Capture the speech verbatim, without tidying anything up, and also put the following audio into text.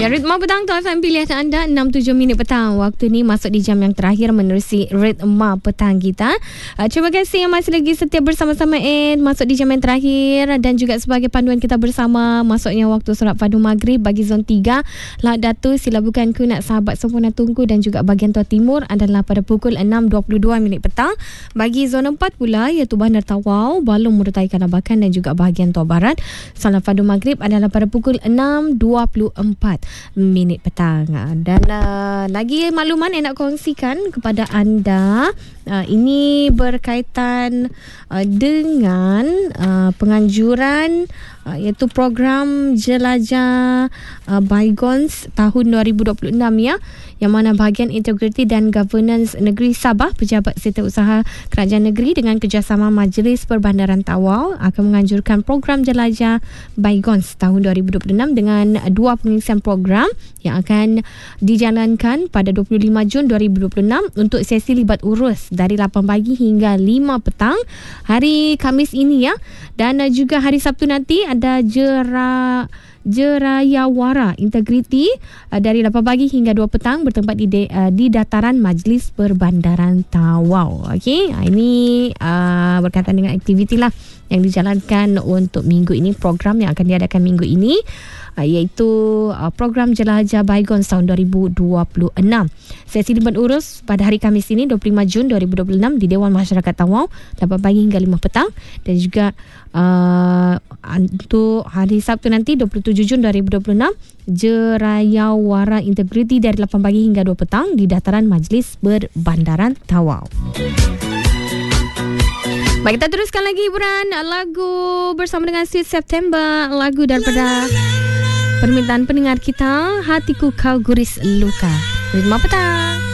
Ya, Ritma Petang tu F M pilihan anda enam tujuh minit petang. Waktu ni masuk di jam yang terakhir menerusi Ritma Petang kita. Uh, terima kasih yang masih lagi setia bersama-sama Ed. Masuk di jam yang terakhir dan juga sebagai panduan kita bersama masuknya waktu solat fardu maghrib bagi zon tiga. Lahad Datu, Silabukan Kunat, Sahabat Sempurna Tungku dan juga bahagian Tua Timur adalah pada pukul enam dua puluh dua minit petang. Bagi zon empat pula iaitu Bandar Tawau, Balong, Murtai, Kanabakan dan juga bahagian Tua Barat, solat fardu maghrib adalah pada pukul enam dua puluh empat minit petang. Dan uh, lagi makluman yang nak kongsikan kepada anda, uh, ini berkaitan uh, dengan uh, penganjuran uh, iaitu program Jelajah uh, Bygones tahun dua ribu dua puluh enam ya, yang mana bahagian Integriti dan Governance Negeri Sabah, Pejabat Setiausaha Kerajaan Negeri dengan kerjasama Majlis Perbandaran Tawau akan menganjurkan program Jelajah Bygones tahun dua ribu dua puluh enam dengan dua pengisian program yang akan dijalankan pada dua puluh lima Jun dua ribu dua puluh enam untuk sesi libat urus dari lapan pagi hingga lima petang hari Khamis ini ya. Dan juga hari Sabtu nanti ada Jera Jerayawara Integriti uh, dari lapan pagi hingga dua petang bertempat di de, uh, di dataran Majlis Perbandaran Tawau. Okey, ini uh, berkaitan dengan aktiviti lah yang dijalankan untuk minggu ini, program yang akan diadakan minggu ini uh, iaitu uh, program Jelajah Bygones tahun dua ribu dua puluh enam. Sesi libat urus pada hari Khamis ini dua puluh lima Jun dua ribu dua puluh enam di Dewan Masyarakat Tawau lapan pagi hingga lima petang, dan juga uh, untuk hari Sabtu nanti dua puluh tujuh Jun dua ribu dua puluh enam Jerayawara Integriti dari lapan pagi hingga dua petang di dataran Majlis Perbandaran Tawau. Baik, kita teruskan lagi hiburan lagu bersama dengan Sweet September, lagu daripada permintaan pendengar kita, Hatiku Kau Guris Luka. Ritma Petang.